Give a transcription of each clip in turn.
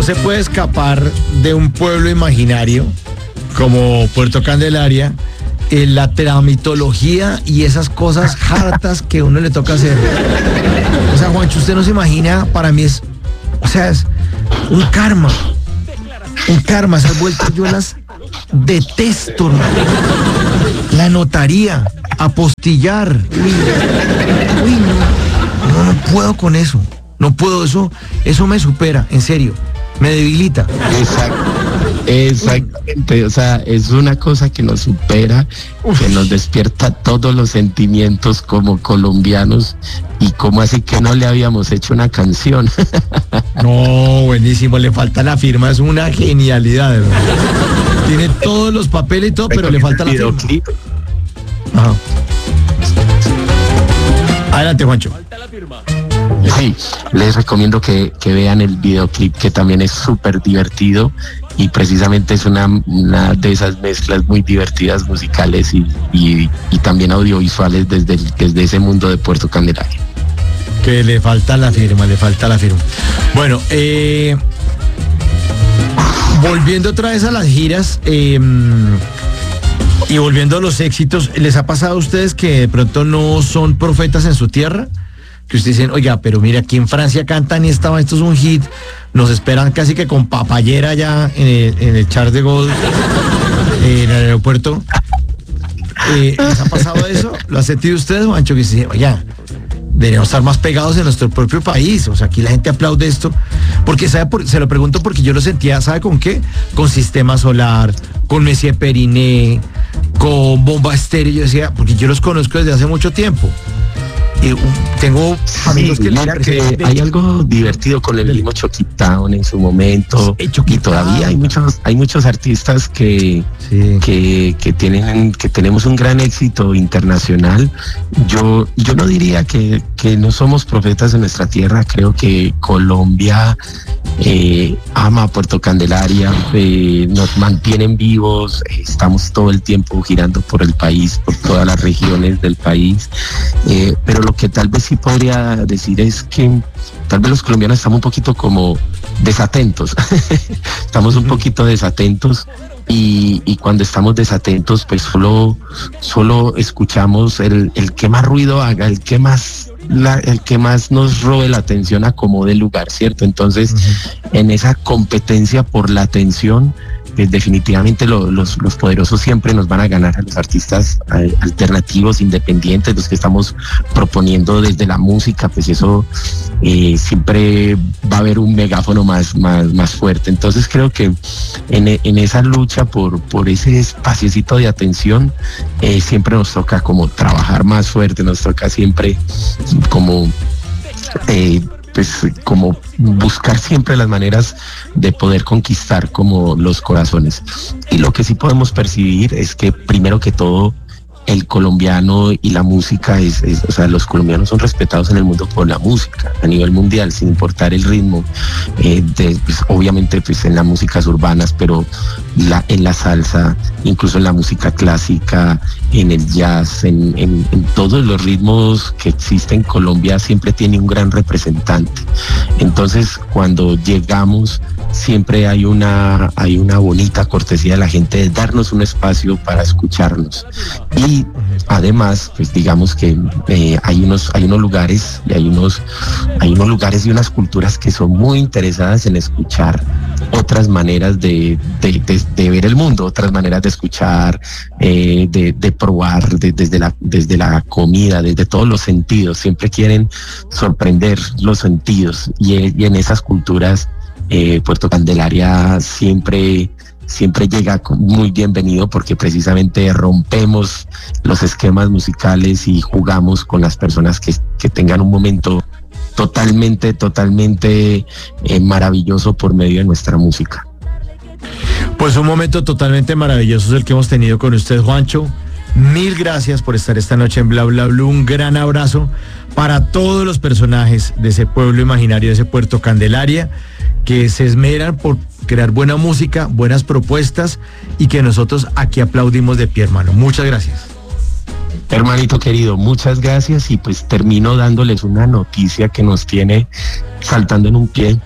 se puede escapar de un pueblo imaginario como Puerto Candelaria, la tramitología y esas cosas hartas que uno le toca hacer. O sea, Juancho, usted no se imagina, para mí es un karma. Un karma, esas vueltas yo las detesto, ¿no? La notaría, apostillar. Uy, no puedo con eso. No puedo, eso me supera, en serio. Me debilita. Exactamente, o sea, es una cosa que nos supera, que nos despierta todos los sentimientos como colombianos, y como así que no le habíamos hecho una canción. No, buenísimo, le falta la firma, es una genialidad, de verdad. Tiene todos los papeles y todo, pero le falta la firma. Ajá. Adelante, Juancho. Sí, les recomiendo que vean el videoclip, que también es súper divertido, y precisamente es una de esas mezclas muy divertidas musicales y también audiovisuales desde ese mundo de Puerto Candelaria. Que le falta la firma. Bueno, volviendo otra vez a las giras y volviendo a los éxitos, ¿les ha pasado a ustedes que de pronto no son profetas en su tierra? Que ustedes dicen, oiga, pero mira, aquí en Francia cantan y esto es un hit, nos esperan casi que con papayera ya en el Charles de Gaulle, en el aeropuerto. ¿Les ha pasado eso? ¿Lo ha sentido ustedes, Juancho? Que dicen, oiga, deberíamos estar más pegados en nuestro propio país. O sea, aquí la gente aplaude esto. Porque, se lo pregunto porque yo lo sentía, ¿sabe con qué? Con Sistema Solar, con Messier Periné, con Bomba Estéreo. Yo decía, porque yo los conozco desde hace mucho tiempo. Tengo amigos que hay algo divertido con el mismo Chucky Town en su momento, y todavía hay muchos artistas que tenemos un gran éxito internacional. Yo no diría que no somos profetas en nuestra tierra. Creo que Colombia ama a Puerto Candelaria, nos mantienen vivos, estamos todo el tiempo girando por el país, por todas las regiones del país, pero lo que tal vez sí podría decir es que tal vez los colombianos estamos un poquito como desatentos. Estamos un poquito desatentos, y cuando estamos desatentos pues solo escuchamos el que más ruido haga, el que más nos robe la atención, acomode el lugar, ¿cierto? Entonces, en esa competencia por la atención, pues definitivamente los poderosos siempre nos van a ganar a los artistas alternativos, independientes, los que estamos proponiendo desde la música, pues eso siempre va a haber un megáfono más fuerte. Entonces creo que en esa lucha por ese espaciocito de atención, siempre nos toca como trabajar más fuerte, nos toca siempre como como buscar siempre las maneras de poder conquistar como los corazones. Y lo que sí podemos percibir es que primero que todo el colombiano y la música o sea, los colombianos son respetados en el mundo por la música a nivel mundial, sin importar el ritmo, pues, obviamente pues en las músicas urbanas, pero en la salsa, incluso en la música clásica, en el jazz, en todos los ritmos que existen, Colombia siempre tiene un gran representante. Entonces, cuando llegamos, siempre hay una bonita cortesía de la gente de darnos un espacio para escucharnos. Y además, pues digamos que hay unos lugares y hay unos lugares y unas culturas que son muy interesadas en escuchar otras maneras de ver el mundo, otras maneras de escuchar, de probar desde la comida, desde todos los sentidos. Siempre quieren sorprender los sentidos, y en esas culturas Puerto Candelaria siempre llega muy bienvenido, porque precisamente rompemos los esquemas musicales y jugamos con las personas que tengan un momento totalmente maravilloso por medio de nuestra música. Pues un momento totalmente maravilloso es el que hemos tenido con usted, Juancho. Mil gracias por estar esta noche en Bla Bla Blue. Un gran abrazo para todos los personajes de ese pueblo imaginario, de ese Puerto Candelaria, que se esmeran por crear buena música, buenas propuestas, y que nosotros aquí aplaudimos de pie, hermano. Muchas gracias. Hermanito querido, muchas gracias, y pues termino dándoles una noticia que nos tiene saltando en un pie.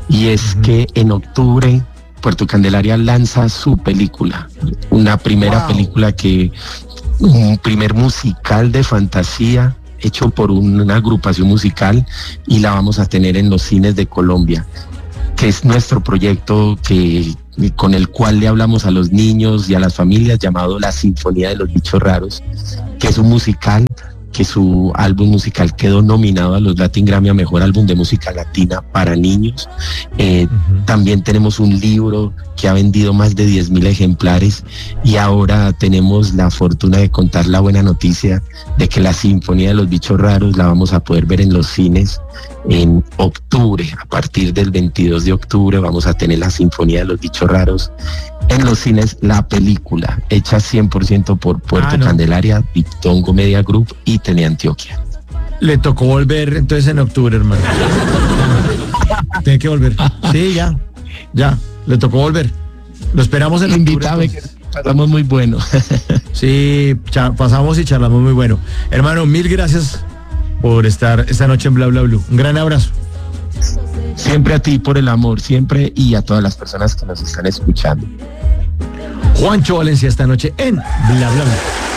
y es que en octubre Puerto Candelaria lanza su película, una primera película un primer musical de fantasía hecho por una agrupación musical, y la vamos a tener en los cines de Colombia, que es nuestro proyecto con el cual le hablamos a los niños y a las familias, llamado La Sinfonía de los Bichos Raros, que es un musical, que su álbum musical quedó nominado a los Latin Grammy a Mejor Álbum de Música Latina para Niños. También tenemos un libro que ha vendido más de 10,000 ejemplares, y ahora tenemos la fortuna de contar la buena noticia de que La Sinfonía de los Bichos Raros la vamos a poder ver en los cines en octubre. A partir del 22 de octubre vamos a tener La Sinfonía de los Bichos Raros en los cines, la película hecha 100% por Puerto Candelaria, Diptongo Media Group y Tene Antioquia. Le tocó volver entonces en octubre, hermano. Tiene que volver. Sí, ya, le tocó volver. Lo esperamos en octubre. Invítame, que pasamos muy bueno. Sí, pasamos y charlamos muy bueno. Hermano, mil gracias por estar esta noche en Bla Bla Blue. Un gran abrazo. Siempre a ti por el amor, siempre, y a todas las personas que nos están escuchando. Juancho Valencia esta noche en Bla Bla Bla.